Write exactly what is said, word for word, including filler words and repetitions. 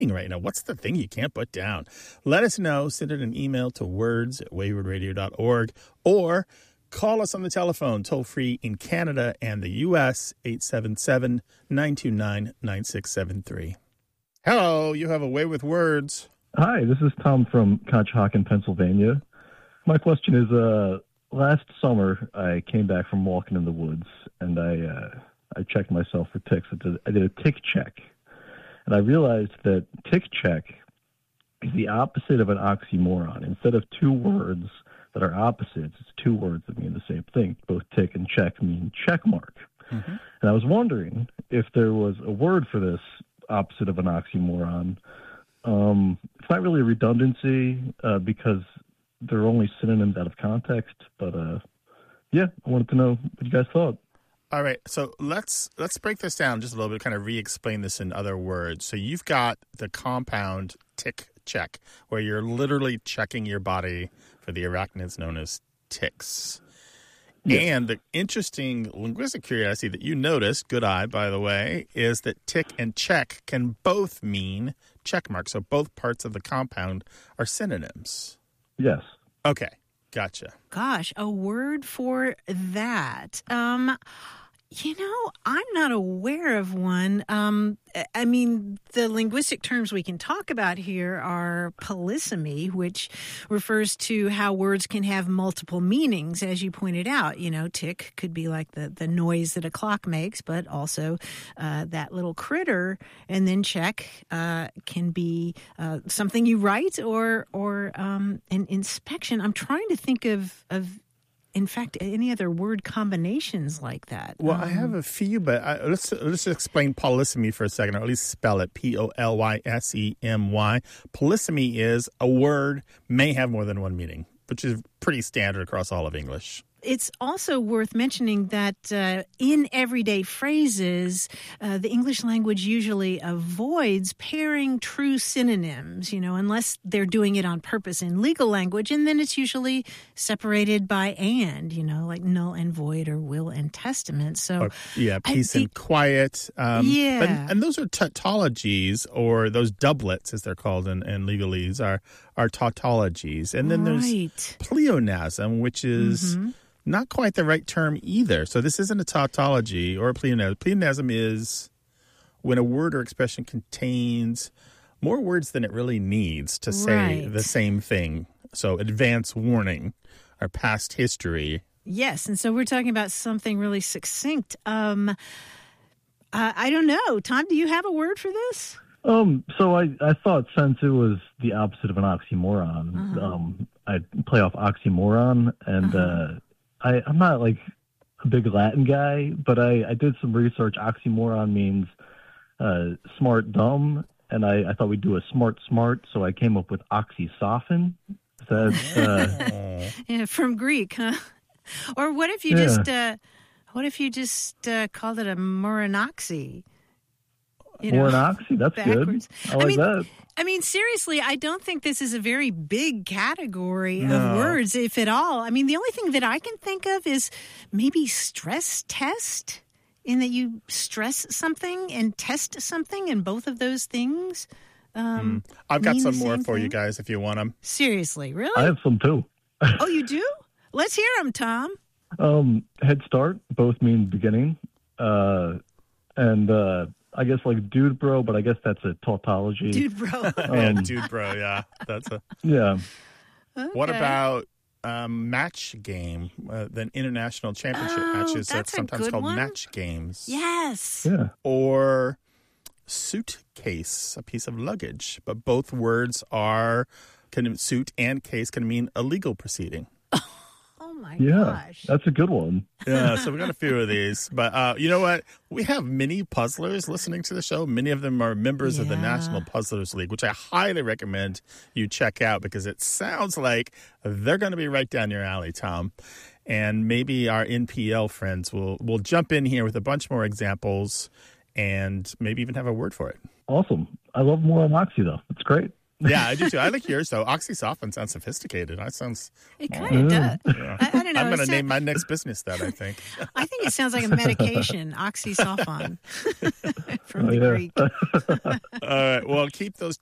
right now? What's the thing you can't put down? Let us know. Send it an email to words at wayward radio dot org or call us on the telephone, toll free in Canada and the U S, eight seven seven, nine two nine, nine six seven three. Hello, you have a way with words. Hi, this is Tom from Conshohocken, Pennsylvania. My question is, uh, last summer I came back from walking in the woods and I uh, I checked myself for ticks. I did, I did a tick check. And I realized that tick check is the opposite of an oxymoron. Instead of two words that are opposites, it's two words that mean the same thing. Both tick and check mean check mark. Mm-hmm. And I was wondering if there was a word for this opposite of an oxymoron. Um, it's not really a redundancy uh, because they're only synonyms out of context. But, uh, yeah, I wanted to know what you guys thought. All right, so let's let's break this down just a little bit, kind of re-explain this in other words. So you've got the compound tick check, where you're literally checking your body for the arachnids known as ticks. Yes. And the interesting linguistic curiosity that you noticed, good eye, by the way, is that tick and check can both mean check mark. So both parts of the compound are synonyms. Yes. Okay, gotcha. Gosh, a word for that. Um... You know, I'm not aware of one. Um, I mean, the linguistic terms we can talk about here are polysemy, which refers to how words can have multiple meanings, as you pointed out. You know, tick could be like the, the noise that a clock makes, but also uh, that little critter. And then check uh, can be uh, something you write or or um, an inspection. I'm trying to think of of. In fact, any other word combinations like that? Well, um, I have a few, but I, let's let's explain polysemy for a second, or at least spell it, P O L Y S E M Y. Polysemy is a word may have more than one meaning, which is pretty standard across all of English. It's also worth mentioning that uh, in everyday phrases, uh, the English language usually avoids pairing true synonyms, you know, unless they're doing it on purpose in legal language. And then it's usually separated by and, you know, like null and void or will and testament. So, or, yeah, peace I, and quiet. Um, yeah. But, and those are tautologies, or those doublets, as they're called in, in legalese, are, are tautologies. And then right. there's pleonasm, which is... Mm-hmm. not quite the right term either. So this isn't a tautology or a pleonasm. Pleonasm is when a word or expression contains more words than it really needs to say right. the same thing. So advance warning or past history. Yes, and so we're talking about something really succinct. Um, uh, I don't know. Tom, do you have a word for this? Um, so I, I thought since it was the opposite of an oxymoron, uh-huh. um, I'd play off oxymoron and... Uh-huh. uh I, I'm not like a big Latin guy, but I, I did some research. Oxymoron means uh, smart, dumb, and I, I thought we'd do a smart, smart, so I came up with oxysophen. That, uh, yeah, from Greek, huh? Or what if you yeah. just uh, what if you just uh, called it a moranoxy? You know, moranoxy, that's backwards. good. I like I mean, that. I mean, seriously, I don't think this is a very big category no. of words, if at all. I mean, the only thing that I can think of is maybe stress test, in that you stress something and test something, and both of those things um, mm. I've got mean some the more same for thing. you guys if you want them. Seriously, really? I have some too. Oh, you do? Let's hear them, Tom. Um, head start, both mean beginning. Uh, and... Uh, I guess like dude bro, but I guess that's a tautology. Dude bro. um, yeah, dude bro, yeah. That's a Yeah. Okay. What about um, match game? Uh, the international championship oh, matches are that's a sometimes good called one. match games. Yes. Yeah. Or suitcase, a piece of luggage. But both words are, can suit and case can mean a legal proceeding. Oh my yeah, gosh. That's a good one. Yeah, so we got a few of these. But uh, you know what? We have many puzzlers listening to the show. Many of them are members yeah. of the National Puzzlers League, which I highly recommend you check out because it sounds like they're going to be right down your alley, Tom. And maybe our N P L friends will, will jump in here with a bunch more examples and maybe even have a word for it. Awesome. I love more on Oxy, though. It's great. Yeah, I do too. I like yours though. Oxysoffin sounds sophisticated. That sounds. It kind of does. Yeah. I, I don't know. I'm going to It name sound- my next business that. I think. I think it sounds like a medication, oxysoffon, from Oh, the yeah. Greek. All right. Well, keep those